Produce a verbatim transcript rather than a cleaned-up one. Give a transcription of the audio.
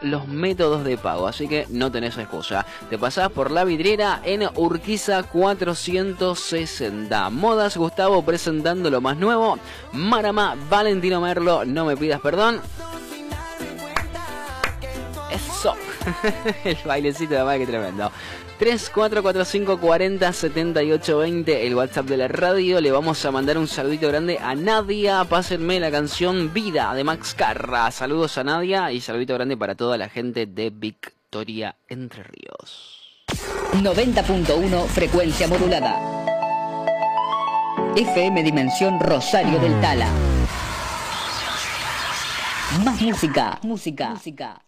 los métodos de pago, así que no tenés excusa. Te pasás por La Vidriera en Urquiza cuatrocientos sesenta. Modas Gustavo presentando lo más nuevo. Marama, Valentino Merlo, No me pidas perdón. Eso. El bailecito de madre, que tremendo. tres cuatro cuatro cinco cuatro cero siete ocho dos cero, el WhatsApp de la radio. Le vamos a mandar un saludito grande a Nadia. Pásenme la canción Vida de Max Carra. Saludos a Nadia y saludito grande para toda la gente de Victoria, Entre Ríos. noventa punto uno frecuencia modulada. F M Dimensión Rosario del Tala. Más música, música, música.